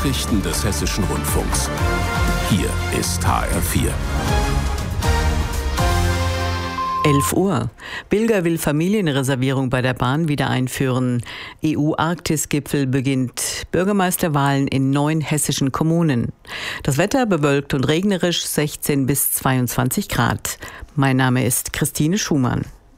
Nachrichten des Hessischen Rundfunks. Hier ist HR4. 11 Uhr. Bilger will Familienreservierung bei der Bahn wieder einführen. EU-Arktis-Gipfel beginnt. Bürgermeisterwahlen in 9 hessischen Kommunen. Das Wetter bewölkt und regnerisch, 16 bis 22 Grad. Mein Name ist Christine Schumann.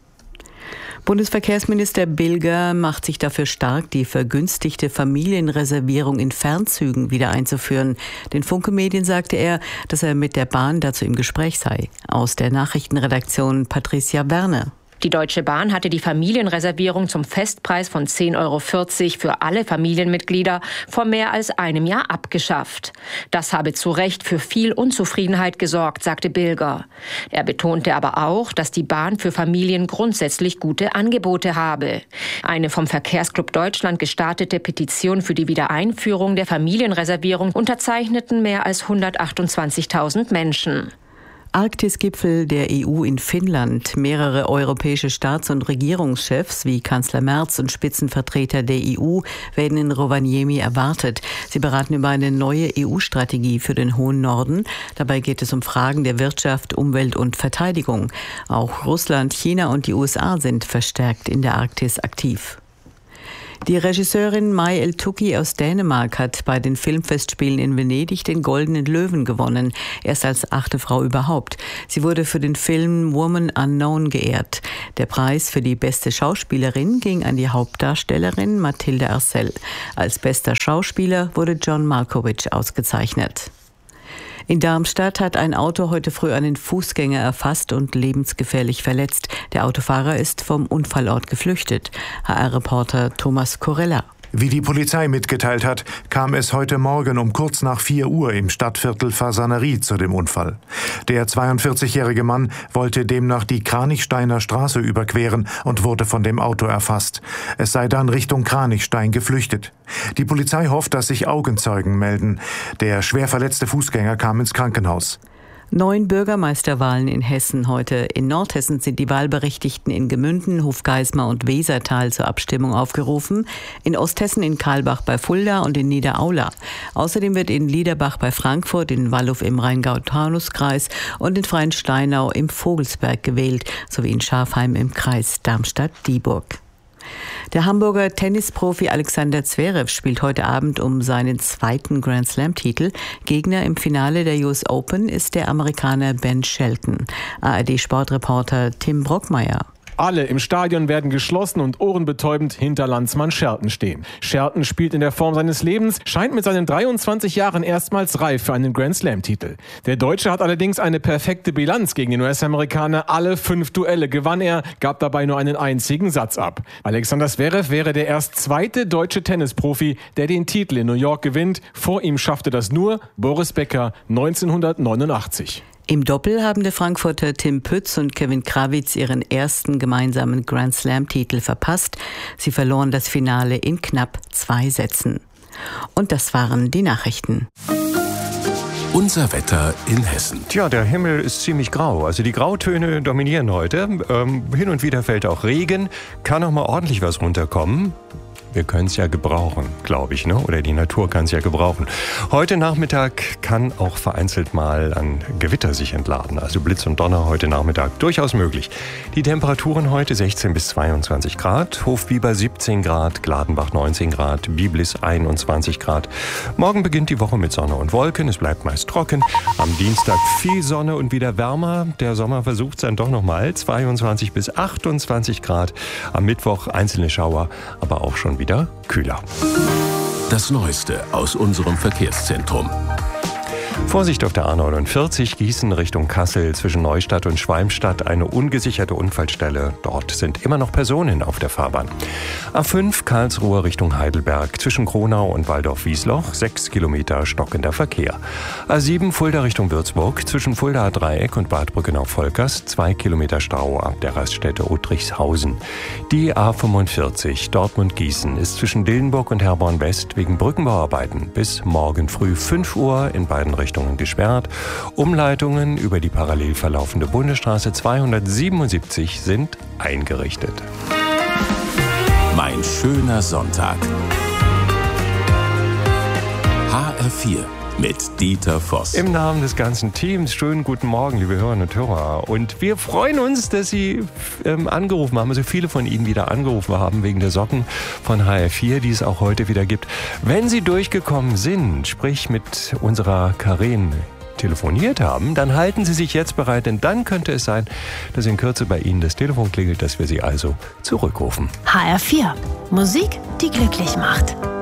Bundesverkehrsminister Bilger macht sich dafür stark, die vergünstigte Familienreservierung in Fernzügen wieder einzuführen. Den Funke Medien sagte er, dass er mit der Bahn dazu im Gespräch sei. Aus der Nachrichtenredaktion Patricia Werner. Die Deutsche Bahn hatte die Familienreservierung zum Festpreis von 10,40 € für alle Familienmitglieder vor mehr als einem Jahr abgeschafft. Das habe zu Recht für viel Unzufriedenheit gesorgt, sagte Bilger. Er betonte aber auch, dass die Bahn für Familien grundsätzlich gute Angebote habe. Eine vom Verkehrsclub Deutschland gestartete Petition für die Wiedereinführung der Familienreservierung unterzeichneten mehr als 128.000 Menschen. Arktis-Gipfel der EU in Finnland. Mehrere europäische Staats- und Regierungschefs wie Kanzler Merz und Spitzenvertreter der EU werden in Rovaniemi erwartet. Sie beraten über eine neue EU-Strategie für den hohen Norden. Dabei geht es um Fragen der Wirtschaft, Umwelt und Verteidigung. Auch Russland, China und die USA sind verstärkt in der Arktis aktiv. Die Regisseurin Mai El-Touki aus Dänemark hat bei den Filmfestspielen in Venedig den Goldenen Löwen gewonnen, erst als 8. Frau überhaupt. Sie wurde für den Film Woman Unknown geehrt. Der Preis für die beste Schauspielerin ging an die Hauptdarstellerin Mathilde Arcel. Als bester Schauspieler wurde John Malkovich ausgezeichnet. In Darmstadt hat ein Auto heute früh einen Fußgänger erfasst und lebensgefährlich verletzt. Der Autofahrer ist vom Unfallort geflüchtet. HR-Reporter Thomas Corella. Wie die Polizei mitgeteilt hat, kam es heute Morgen um kurz nach 4 Uhr im Stadtviertel Fasanerie zu dem Unfall. Der 42-jährige Mann wollte demnach die Kranichsteiner Straße überqueren und wurde von dem Auto erfasst. Es sei dann Richtung Kranichstein geflüchtet. Die Polizei hofft, dass sich Augenzeugen melden. Der schwer verletzte Fußgänger kam ins Krankenhaus. 9 Bürgermeisterwahlen in Hessen heute. In Nordhessen sind die Wahlberechtigten in Gemünden, Hofgeismar und Wesertal zur Abstimmung aufgerufen. In Osthessen in Karlbach bei Fulda und in Niederaula. Außerdem wird in Liederbach bei Frankfurt, in Walluff im Rheingau-Taunus-Kreis und in Freiensteinau im Vogelsberg gewählt, sowie in Schafheim im Kreis Darmstadt-Dieburg. Der Hamburger Tennisprofi Alexander Zverev spielt heute Abend um seinen 2. Grand-Slam-Titel. Gegner im Finale der US Open ist der Amerikaner Ben Shelton. ARD-Sportreporter Tim Brockmeier. Alle im Stadion werden geschlossen und ohrenbetäubend hinter Landsmann Shelton stehen. Shelton spielt in der Form seines Lebens, scheint mit seinen 23 Jahren erstmals reif für einen Grand-Slam-Titel. Der Deutsche hat allerdings eine perfekte Bilanz gegen den US-Amerikaner. Alle 5 Duelle gewann er, gab dabei nur einen einzigen Satz ab. Alexander Zverev wäre der erst 2. deutsche Tennisprofi, der den Titel in New York gewinnt. Vor ihm schaffte das nur Boris Becker 1989. Im Doppel haben der Frankfurter Tim Pütz und Kevin Krawitz ihren ersten gemeinsamen Grand-Slam-Titel verpasst. Sie verloren das Finale in knapp 2 Sätzen. Und das waren die Nachrichten. Unser Wetter in Hessen. Tja, der Himmel ist ziemlich grau. Also die Grautöne dominieren heute. Hin und wieder fällt auch Regen. Kann auch mal ordentlich was runterkommen. Wir können es ja gebrauchen, glaube ich, ne? Oder die Natur kann es ja gebrauchen. Heute Nachmittag kann auch vereinzelt mal ein Gewitter sich entladen. Also Blitz und Donner heute Nachmittag durchaus möglich. Die Temperaturen heute 16 bis 22 Grad, Hofbiber 17 Grad, Gladenbach 19 Grad, Biblis 21 Grad. Morgen beginnt die Woche mit Sonne und Wolken. Es bleibt meist trocken. Am Dienstag viel Sonne und wieder wärmer. Der Sommer versucht es dann doch nochmal. 22 bis 28 Grad. Am Mittwoch einzelne Schauer, aber auch schon wieder kühler. Das Neueste aus unserem Verkehrszentrum. Vorsicht auf der A49 Gießen Richtung Kassel zwischen Neustadt und Schwalmstadt, eine ungesicherte Unfallstelle. Dort sind immer noch Personen auf der Fahrbahn. A5 Karlsruhe Richtung Heidelberg zwischen Kronau und Waldorf-Wiesloch, 6 Kilometer stockender Verkehr. A7 Fulda Richtung Würzburg zwischen Fuldaer Dreieck und Bad Brückenau-Volkers, 2 Kilometer Stau ab der Raststätte Uttrichshausen. Die A45 Dortmund-Gießen ist zwischen Dillenburg und Herborn-West wegen Brückenbauarbeiten bis morgen früh 5 Uhr in beiden Richtungen gesperrt. Umleitungen über die parallel verlaufende Bundesstraße 277 sind eingerichtet. Mein schöner Sonntag. HR HR4 mit Dieter Voss. Im Namen des ganzen Teams, schönen guten Morgen, liebe Hörerinnen und Hörer. Und wir freuen uns, dass Sie angerufen haben, also viele von Ihnen wieder angerufen haben wegen der Socken von HR4, die es auch heute wieder gibt. Wenn Sie durchgekommen sind, sprich mit unserer Karin telefoniert haben, dann halten Sie sich jetzt bereit, denn dann könnte es sein, dass in Kürze bei Ihnen das Telefon klingelt, dass wir Sie also zurückrufen. HR4. Musik, die glücklich macht.